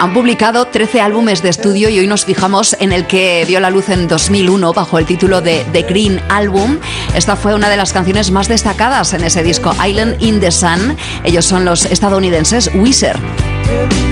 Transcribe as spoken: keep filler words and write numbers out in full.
Han publicado trece álbumes de estudio y hoy nos fijamos en el que vio la luz en dos mil uno bajo el título de The Green Album. Esta fue una de las canciones más destacadas en ese disco, Island in the Sun. Ellos son los estadounidenses Weezer.